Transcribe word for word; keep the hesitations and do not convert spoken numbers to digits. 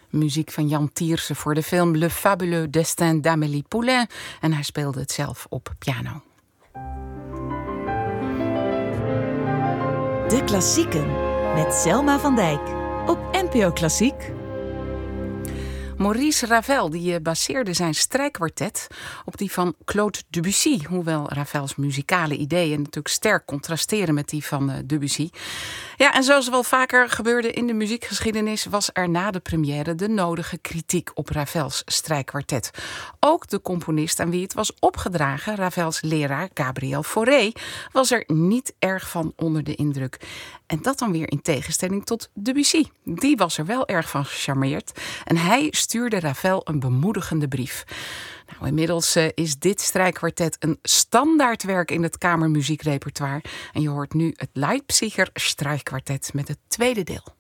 Muziek van Jan Tiersen voor de film Le Fabuleux Destin d'Amélie Poulain. En hij speelde het zelf op piano. De Klassieken met Selma van Dijk op N P O Klassiek. Maurice Ravel die baseerde zijn strijkkwartet op die van Claude Debussy. Hoewel Ravels muzikale ideeën natuurlijk sterk contrasteren met die van Debussy. Ja, en zoals wel vaker gebeurde in de muziekgeschiedenis was er na de première de nodige kritiek op Ravels strijkkwartet. Ook de componist aan wie het was opgedragen, Ravels leraar Gabriel Fauré, was er niet erg van onder de indruk. En dat dan weer in tegenstelling tot Debussy. Die was er wel erg van gecharmeerd. En hij stuurde Ravel een bemoedigende brief. Nou, inmiddels uh, is dit strijkkwartet een standaardwerk in het kamermuziekrepertoire. En je hoort nu het Leipziger strijkkwartet met het tweede deel.